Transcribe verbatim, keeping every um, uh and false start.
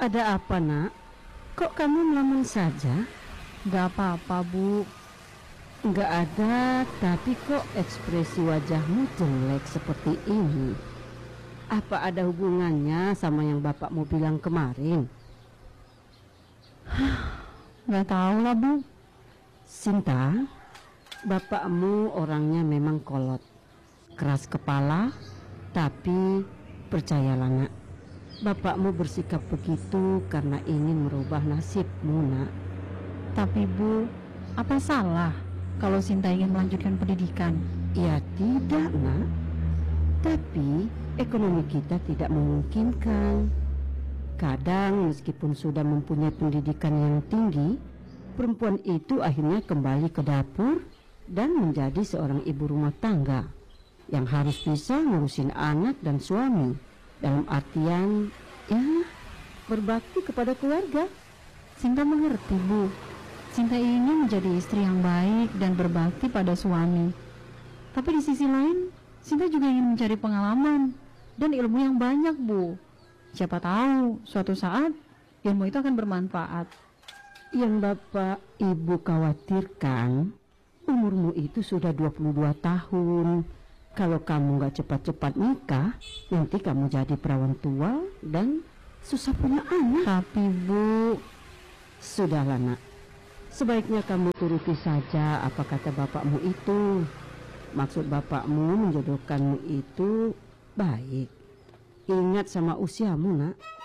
Ada apa, nak? Kok kamu melamun saja? Gak apa-apa, Bu. Nggak ada, tapi kok ekspresi wajahmu jelek seperti ini? Apa ada hubungannya sama yang bapakmu bilang kemarin? Gak tahu lah, Bu. Sinta, bapakmu orangnya memang kolot, keras kepala, tapi percayalah, nak, bapakmu bersikap begitu karena ingin merubah nasibmu, nak. Tapi Bu, apa salah kalau Sinta ingin melanjutkan pendidikan? Ya tidak, nak. Tapi ekonomi kita tidak memungkinkan. Kadang meskipun sudah mempunyai pendidikan yang tinggi, perempuan itu akhirnya kembali ke dapur dan menjadi seorang ibu rumah tangga yang harus bisa ngurusin anak dan suami, dalam artian ya berbakti kepada keluarga. Sinta mengerti, Bu. Sinta ingin menjadi istri yang baik dan berbakti pada suami. Tapi di sisi lain, Sinta juga ingin mencari pengalaman dan ilmu yang banyak, Bu. Siapa tahu suatu saat ilmu itu akan bermanfaat. Yang Bapak Ibu khawatirkan, umurmu itu sudah dua puluh dua tahun. Kalau kamu gak cepat-cepat nikah, nanti kamu jadi perawan tua dan susah punya anak. Tapi Bu, sudahlah, nak. Sebaiknya kamu turuti saja apa kata bapakmu itu. Maksud bapakmu menjodohkanmu itu baik. Ingat sama usiamu, nak.